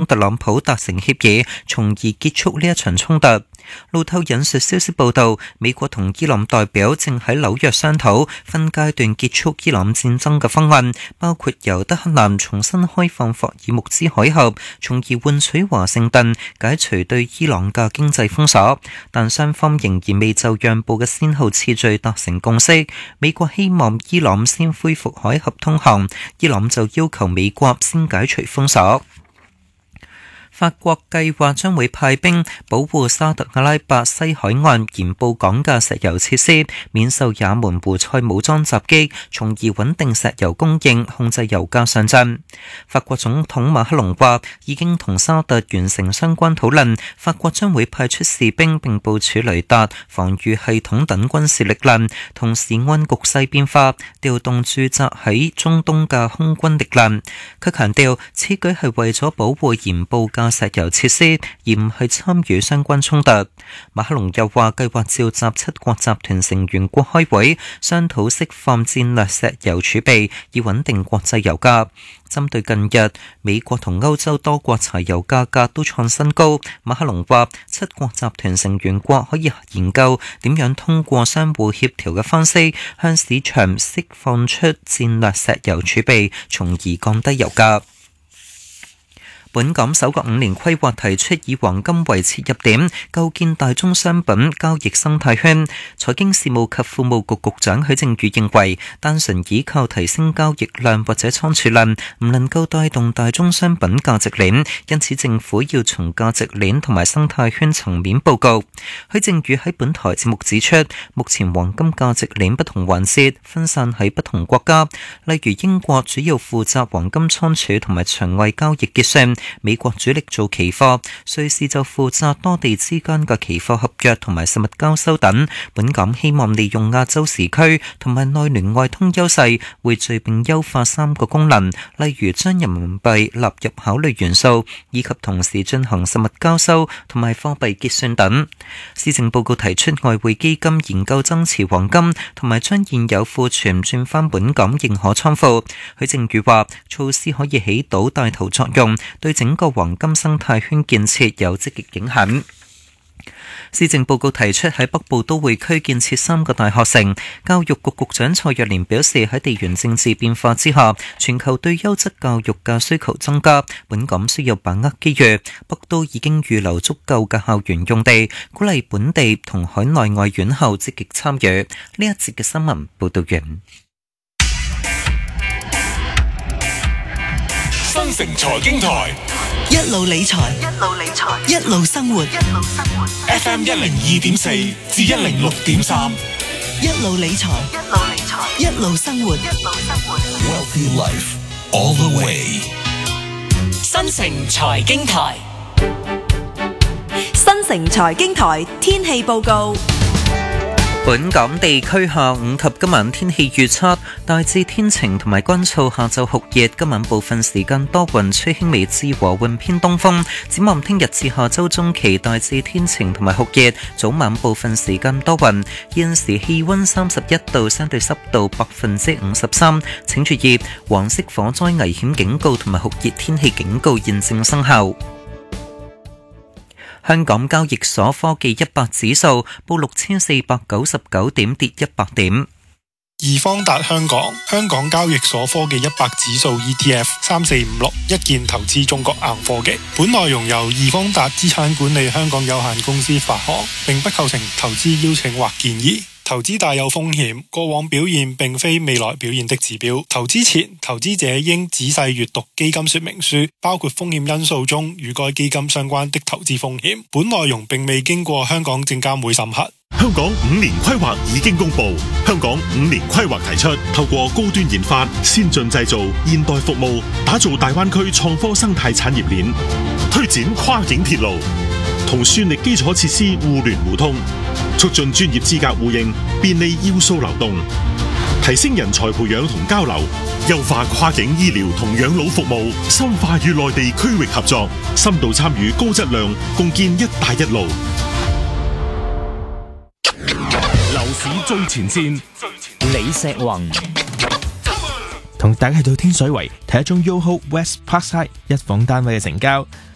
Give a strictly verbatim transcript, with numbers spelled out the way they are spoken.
特朗普達成協議，從而結束呢一場衝突。路透引述消息報道，美國同伊朗代表正喺紐約商討分階段結束伊朗戰爭嘅方案，包括由德黑蘭重新開放霍爾木茲海峽，從而換取華盛頓解除對伊朗嘅經濟封鎖。但雙方仍然未就讓步嘅先後次序達成共識。美國希望伊朗先恢復海峽通航，伊朗就要求美國先解除封鎖。法國計劃將會派兵保護沙特阿拉伯西海岸鹽布港嘅石油設施，免受也門胡塞武裝襲擊，從而穩定石油供應，控制油價上漲。法國總統馬克龍話已經同沙特完成相關討論，法國將會派出士兵並部署雷達、防禦系統等軍事力量，同時按局勢變化調動駐紮喺中東嘅空軍力量。佢強調此舉係為咗保護鹽布嘅石油設施，而唔係參與相關衝突。馬克龍又話計劃召集七國集團成員國開會，商討釋放戰略石油儲備，以穩定國際油價。針對近日美國同歐洲多國柴油價格都創新高，馬克龍話七國集團成員國可以研究點樣通過相互協調嘅方式，向市場釋放出戰略石油儲備，從而降低油價。本港首個五年規劃提出以黃金為切入點，構建大宗商品交易生態圈。財經事務及庫務局局長許正宇認為，單純依靠提升交易量或者倉儲量，唔能夠帶動大宗商品價值鏈，因此政府要從價值鏈同埋生態圈層面佈局。許正宇喺本台節目指出，目前黃金價值鏈不同環節分散喺不同國家，例如英國主要負責黃金倉儲同埋場外交易結算，美國主力做期貨，瑞士就負責多地之間嘅期貨合約同埋實物交收等。本港希望利用亞洲時區同埋內聯外通優勢，匯聚並優化三個功能，例如將人民幣納入考慮元素，以及同時進行實物交收同埋貨幣結算等。施政報告提出外匯基金研究增持黃金，同埋將現有庫存轉返本港認可倉庫。許正宇話，措施可以起到帶頭作用，對整個黃金生態圈建設有積極影響。施政報告提出喺北部都會區建設三個大學城。教育局局長蔡若蓮表示，喺地緣政治變化之下，全球對優質教育嘅需求增加，本港需要把握機遇。北都已經預留足夠嘅校園用地，鼓勵本地同海內外院校積極參與。呢一節嘅新聞報道完。 新城財經台， 一路理財，一路理財，一路生活，一路生活。 F M 一零二點四至一零六點三， 一路理財，一路理財，一路生活，一路生活。 Wealthy Life all the way。 新城財經台， 新城財經台天氣報告。 本港地區下午及今晚天氣預測，大致天晴同埋乾燥，下晝酷熱，今晚部分時間多雲，吹輕微至和緩偏東風。展望聽日至下週中期，大致天晴同埋酷熱，早晚部分時間多雲。現時氣溫三十一度，相對濕度百分之五十三。請注意，黃色火災危險警告同埋酷熱天氣警告現正生效。香港交易所科技一百指數報六千四百九十九點，跌一百點。 易方達香港香港交易所科技一百指數 E T F 三四五六一鍵投資中國硬科技。本內容由易方達資產管理香港有限公司發行，並不構成投資邀請或建議。投資大有風險，過往表現並非未來表現的指標。投資前，投資者應仔細閱讀基金說明書，包括風險因素中與該基金相關的投資風險。本內容並未經過香港證監會審核。 香港五年規劃已經公布，香港五年規劃提出，透過高端研發、先進製造、現代服務，打造大灣區創科生態產業鏈，推展跨境鐵路，同算力基礎設施互聯互通，促進專業資格互認，便利要素流動，提升人才培養同交流，優化跨境醫療同養老服務，深化與內地區域合作，深度參與高質量，共建一帶一路。 樓市最前線，李石宏同大家去到天水圍睇一宗 Yoho West Parkside 一房單位嘅成交。